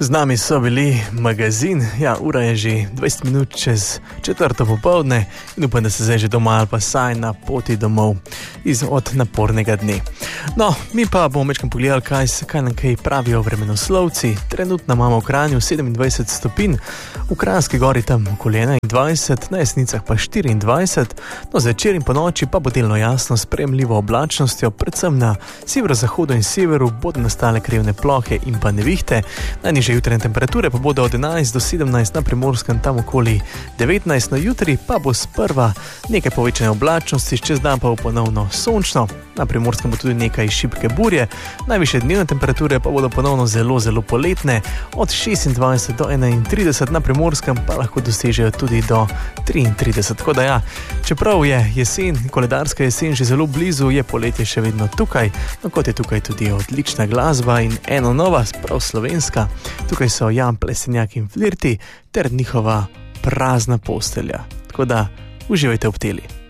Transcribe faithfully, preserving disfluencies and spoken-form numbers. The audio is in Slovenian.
Z nami so bili Magazin, ja, ura je že dvajset minut čez četrto popoldne in upam, da se zdaj že doma ali pa saj na poti domov iz od napornega dne. No, mi pa bomo večkrat pogledali, kaj, kaj nam kaj pravijo vremenoslovci. Trenutno imamo v Kranju sedemindvajset stopinj, v Kranjski gori tam okoli enaindvajset, na Jesnicah pa štiriindvajset, no zvečer in po noči pa bo delno jasno s sprejemljivo oblačnostjo, predvsem na severozahodu in severu bodo nastale krivne plohe in pa nevihte. Najnižje jutranje temperature pa bodo od enajst do sedemnajst, na Primorskem tam okoli devetnajst, na jutri pa bo sprva nekaj povečane oblačnosti, čez dan pa bo ponovno sončno, na Primorskem bo tudi nekaj šibke burje, najvišje dnevne temperature pa bodo ponovno zelo, zelo poletne, od šestindvajset do enaintrideset, na Primorskem pa lahko dosežejo tudi do triintrideset. Tako da ja, čeprav je jesen, koledarska jesen že zelo blizu, je poletje še vedno tukaj, no kot je tukaj tudi odlična glasba in eno nova, prav slovenska. Tukaj so Jan Plestenjak in Flirti ter njihova Prazna postelja. Tako da uživajte ob teli.